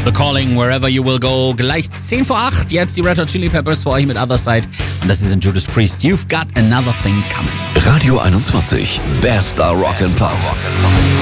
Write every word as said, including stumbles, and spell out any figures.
The Calling, Wherever You Will Go. Gleich zehn vor acht. Jetzt die Red Hot Chili Peppers für euch mit Other Side. Und das ist Judas Priest. You've got another thing coming. Radio einundzwanzig. Bester Rock and Pop.